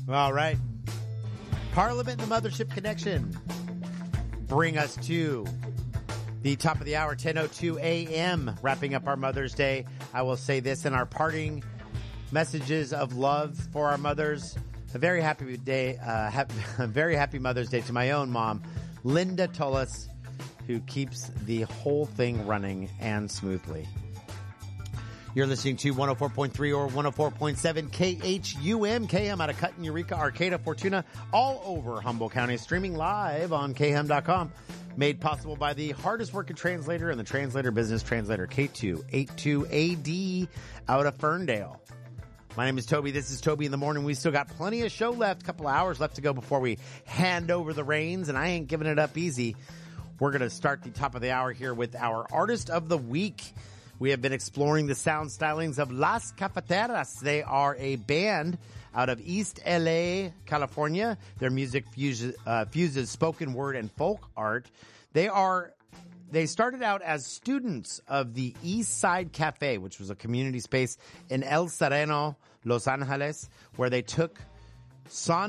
All right. Parliament and the Mothership Connection bring us to the top of the hour, 10:02 a.m., wrapping up our Mother's Day. I will say this in our parting messages of love for our mothers. A very happy day, a very happy Mother's Day to my own mom, Linda Tullis, who keeps the whole thing running and smoothly. You're listening to 104.3 or 104.7 KHUM, KM out of Cutton, Eureka, Arcata, Fortuna, all over Humboldt County, streaming live on KHUM.com. Made possible by the hardest working translator in the translator business, translator K282AD out of Ferndale. My name is Toby. This is Toby in the Morning. We still got plenty of show left, a couple of hours left to go before we hand over the reins, and I ain't giving it up easy. We're going to start the top of the hour here with our Artist of the Week. We have been exploring the sound stylings of Las Cafeteras. They are a band out of East LA, California. Their music fuses spoken word and folk art. They started out as students of the East Side Cafe, which was a community space in El Sereno, Los Angeles, where they took son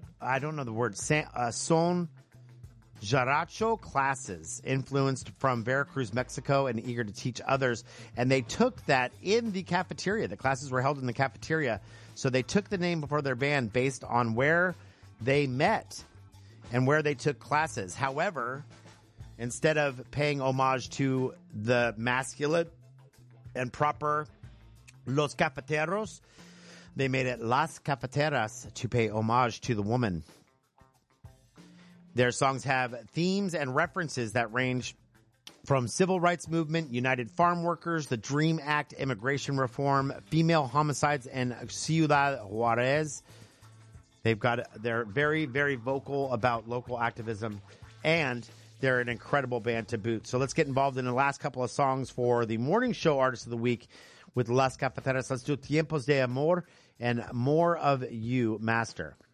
Jaracho classes influenced from Veracruz, Mexico, and eager to teach others. And they took that in the cafeteria. The classes were held in the cafeteria. So they took the name for their band based on where they met and where they took classes. However, instead of paying homage to the masculine and proper Los Cafeteros, they made it Las Cafeteras to pay homage to the woman. Their songs have themes and references that range from civil rights movement, United Farm Workers, the DREAM Act, immigration reform, female homicides, and Ciudad Juarez. They're very, very vocal about local activism, and they're an incredible band to boot. So let's get involved in the last couple of songs for the morning show Artist of the Week with Las Cafeteras. Let's do Tiempos de Amor and More of You, Master.